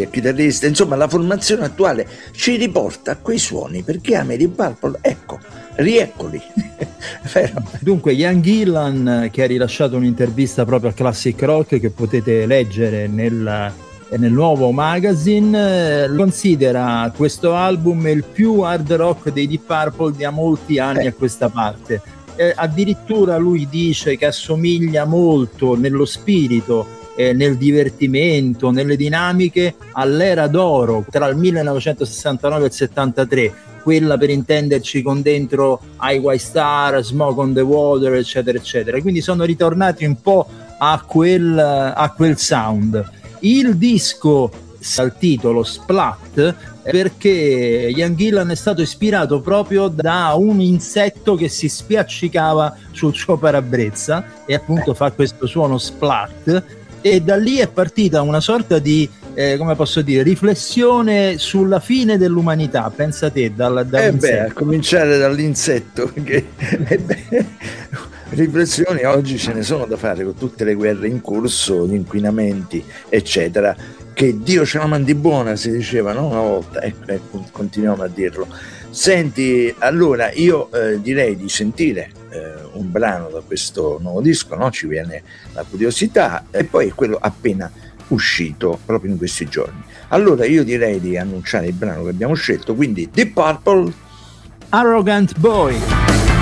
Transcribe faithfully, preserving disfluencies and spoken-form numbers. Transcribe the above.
è chitarrista, insomma la formazione attuale ci riporta a quei suoni, perché ami i Purple, ecco, rieccoli. Dunque Ian Gillan, che ha rilasciato un'intervista proprio al Classic Rock che potete leggere nel, nel nuovo magazine, considera questo album il più hard rock dei Deep Purple da molti anni eh. a questa parte. Eh, addirittura lui dice che assomiglia molto nello spirito, eh, nel divertimento, nelle dinamiche all'era d'oro tra il millenovecentosessantanove e il settantatré, quella per intenderci con dentro I White Star, Smoke on the Water, eccetera eccetera. Quindi sono ritornati un po' a quel, a quel sound. Il disco al titolo Splat perché Ian Gillan è stato ispirato proprio da un insetto che si spiaccicava sul suo parabrezza e appunto fa questo suono splat, e da lì è partita una sorta di eh, come posso dire, riflessione sulla fine dell'umanità. Pensa te, dal, eh beh, a cominciare dall'insetto che, eh beh, riflessioni oggi ce ne sono da fare con tutte le guerre in corso, gli inquinamenti eccetera, che Dio ce la mandi buona, si diceva, no? Una volta, ecco, ecco, continuiamo a dirlo. Senti, allora io eh, direi di sentire eh, un brano da questo nuovo disco, no? Ci viene la curiosità, e poi quello appena uscito proprio in questi giorni. Allora io direi di annunciare il brano che abbiamo scelto, quindi Deep Purple, Arrogant Boy.